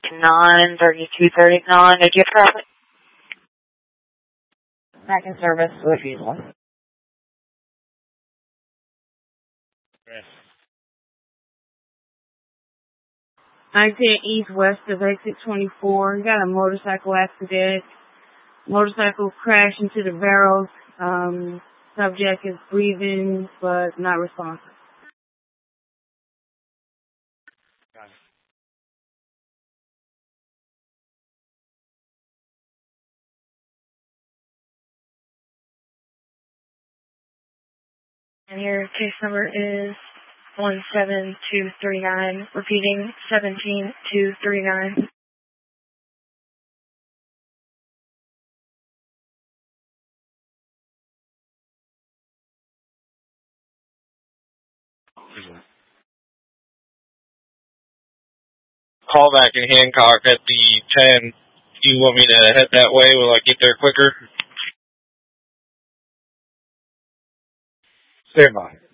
93239. Did you have traffic? Back in service with usual. Okay. 19 east west of exit 24. You got a motorcycle accident. Motorcycle crashed into the barrels. Subject is breathing but not responsive. Got it. And your case number is 17239. Repeating, 17239. Call back in Hancock at the 10. Do you want me to head that way? Will I get there quicker? Stand by.